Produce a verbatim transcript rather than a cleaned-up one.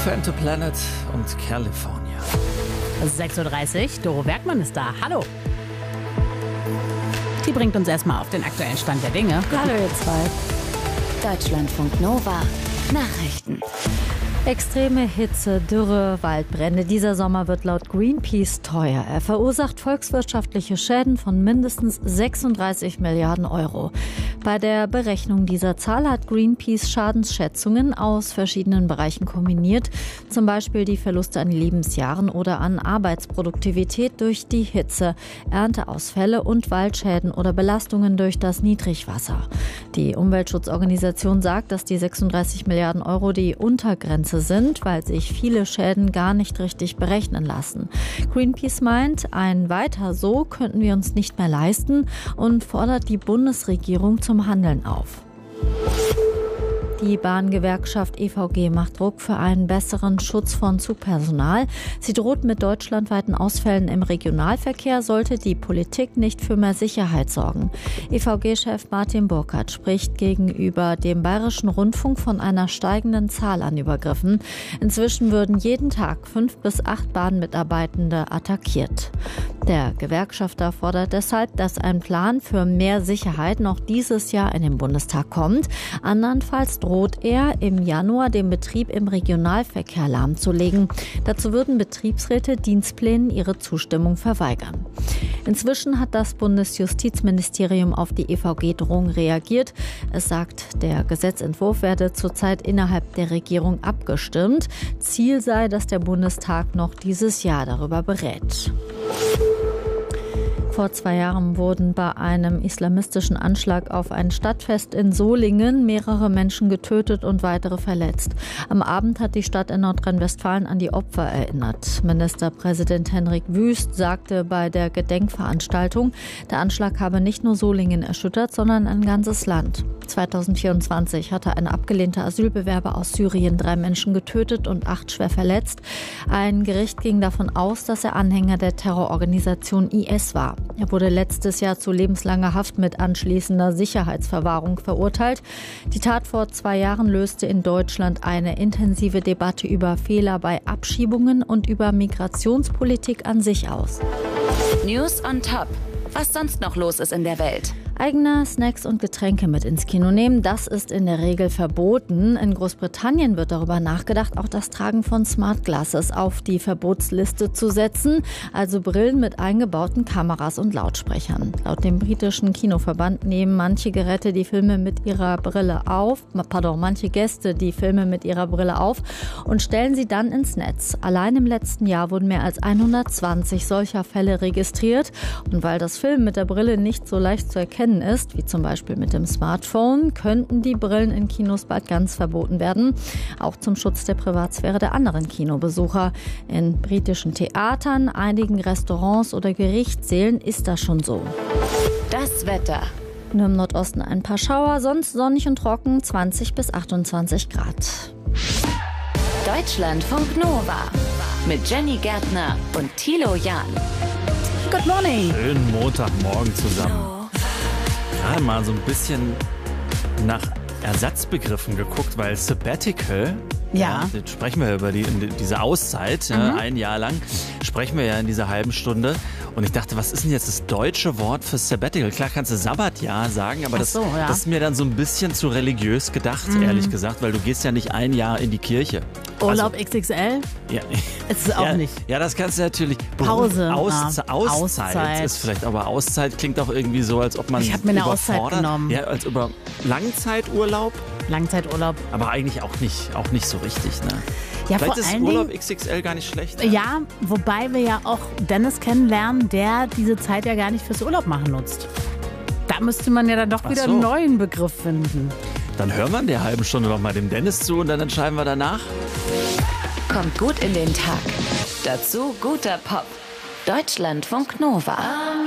Phantom Planet und California. sechs Uhr dreißig, Doro Bergmann ist da. Hallo. Die bringt uns erstmal auf den aktuellen Stand der Dinge. Hallo ihr zwei. Deutschlandfunk Nova. Nachrichten. Extreme Hitze, Dürre, Waldbrände. Dieser Sommer wird laut Greenpeace teuer. Er verursacht volkswirtschaftliche Schäden von mindestens sechsunddreißig Milliarden Euro. Bei der Berechnung dieser Zahl hat Greenpeace Schadensschätzungen aus verschiedenen Bereichen kombiniert. Zum Beispiel die Verluste an Lebensjahren oder an Arbeitsproduktivität durch die Hitze, Ernteausfälle und Waldschäden oder Belastungen durch das Niedrigwasser. Die Umweltschutzorganisation sagt, dass die sechsunddreißig Milliarden Euro die Untergrenze sind, weil sich viele Schäden gar nicht richtig berechnen lassen. Greenpeace meint, ein Weiter so könnten wir uns nicht mehr leisten und fordert die Bundesregierung zum Handeln auf. Die Bahngewerkschaft E V G macht Druck für einen besseren Schutz von Zugpersonal. Sie droht mit deutschlandweiten Ausfällen im Regionalverkehr, sollte die Politik nicht für mehr Sicherheit sorgen. E V G-Chef Martin Burkhardt spricht gegenüber dem Bayerischen Rundfunk von einer steigenden Zahl an Übergriffen. Inzwischen würden jeden Tag fünf bis acht Bahnmitarbeitende attackiert. Der Gewerkschafter fordert deshalb, dass ein Plan für mehr Sicherheit noch dieses Jahr in den Bundestag kommt. Andernfalls droht er, im Januar den Betrieb im Regionalverkehr lahmzulegen. Dazu würden Betriebsräte Dienstplänen ihre Zustimmung verweigern. Inzwischen hat das Bundesjustizministerium auf die E V G-Drohung reagiert. Es sagt, der Gesetzentwurf werde zurzeit innerhalb der Regierung abgestimmt. Ziel sei, dass der Bundestag noch dieses Jahr darüber berät. Vor zwei Jahren wurden bei einem islamistischen Anschlag auf ein Stadtfest in Solingen mehrere Menschen getötet und weitere verletzt. Am Abend hat die Stadt in Nordrhein-Westfalen an die Opfer erinnert. Ministerpräsident Henrik Wüst sagte bei der Gedenkveranstaltung, der Anschlag habe nicht nur Solingen erschüttert, sondern ein ganzes Land. zweitausendvierundzwanzig hatte ein abgelehnter Asylbewerber aus Syrien drei Menschen getötet und acht schwer verletzt. Ein Gericht ging davon aus, dass er Anhänger der Terrororganisation I S war. Er wurde letztes Jahr zu lebenslanger Haft mit anschließender Sicherheitsverwahrung verurteilt. Die Tat vor zwei Jahren löste in Deutschland eine intensive Debatte über Fehler bei Abschiebungen und über Migrationspolitik an sich aus. News on Top. Was sonst noch los ist in der Welt? Eigene Snacks und Getränke mit ins Kino nehmen, das ist in der Regel verboten. In Großbritannien wird darüber nachgedacht, auch das Tragen von Smart Glasses auf die Verbotsliste zu setzen, also Brillen mit eingebauten Kameras und Lautsprechern. Laut dem britischen Kinoverband nehmen manche Geräte die Filme mit ihrer Brille auf, pardon, manche Gäste die Filme mit ihrer Brille auf und stellen sie dann ins Netz. Allein im letzten Jahr wurden mehr als hundertzwanzig solcher Fälle registriert. Und weil das Filmen mit der Brille nicht so leicht zu erkennen ist, wie zum Beispiel mit dem Smartphone, könnten die Brillen in Kinos bald ganz verboten werden. Auch zum Schutz der Privatsphäre der anderen Kinobesucher. In britischen Theatern, einigen Restaurants oder Gerichtssälen ist das schon so. Das Wetter. Nur im Nordosten ein paar Schauer, sonst sonnig und trocken, zwanzig bis achtundzwanzig Grad. Deutschlandfunk Nova mit Jenny Gärtner und Thilo Jahn. Good morning. Schönen Montagmorgen zusammen. Gerade mal so ein bisschen nach Ersatzbegriffen geguckt, weil Sabbatical, Ja. ja jetzt sprechen wir über die, diese Auszeit, Mhm. ja, ein Jahr lang, sprechen wir ja in dieser halben Stunde. Und ich dachte, was ist denn jetzt das deutsche Wort für Sabbatical? Klar kannst du Sabbatjahr sagen, aber Ach das, so, ja. das ist mir dann so ein bisschen zu religiös gedacht, Mhm. ehrlich gesagt, weil du gehst ja nicht ein Jahr in die Kirche. Urlaub X X L? Ja. Ist es auch ja, nicht. Ja, das kannst du natürlich. Pause, Ausze ah, Auszeit, Auszeit. ist vielleicht, aber Auszeit klingt auch irgendwie so, als ob man Ich hab mir eine Auszeit überfordert- genommen. Ja, als über Langzeiturlaub, Langzeiturlaub. aber eigentlich auch nicht, auch nicht so richtig, ne? Ja, Vielleicht vor ist allen Urlaub Dingen, X X L gar nicht schlecht. ja, wobei wir ja auch Dennis kennenlernen, der diese Zeit ja gar nicht fürs Urlaub machen nutzt. Da müsste man ja dann doch Ach wieder so. einen neuen Begriff finden. Dann hören wir in der halben Stunde noch mal dem Dennis zu und dann entscheiden wir danach. Kommt gut in den Tag. Dazu guter Pop. Deutschlandfunk Nova.